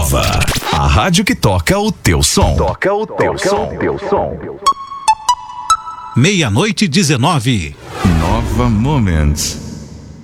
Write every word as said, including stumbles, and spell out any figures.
Nova, a rádio que toca o teu som. Toca o teu som. Teu som. Meia-noite e dezenove. Nova Moments.